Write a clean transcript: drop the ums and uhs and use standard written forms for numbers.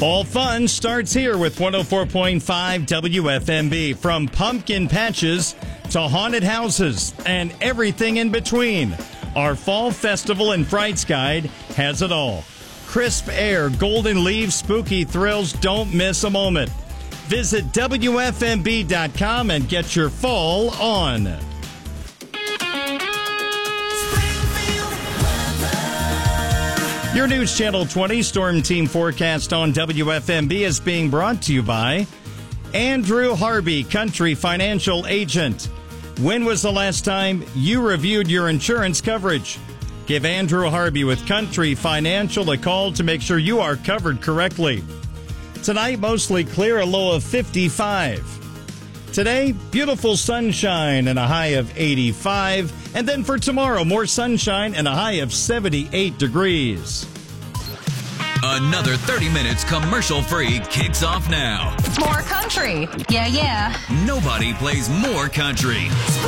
Fall fun starts here with 104.5 WFMB. From pumpkin patches to haunted houses and everything in between, our Fall Festival and Frights Guide has it all. Crisp air, golden leaves, spooky thrills. Don't miss a moment. Visit WFMB.com and get your fall on. Your News Channel 20 Storm Team forecast on WFMB is being brought to you by Andrew Harvey, Country Financial Agent. When was the last time you reviewed your insurance coverage? Give Andrew Harvey with Country Financial a call to make sure you are covered correctly. Tonight, mostly clear, a low of 55. Today, beautiful sunshine and a high of 85. And then for tomorrow, more sunshine and a high of 78 degrees. Another 30 minutes commercial-free kicks off now. More country. Yeah. Nobody plays more country.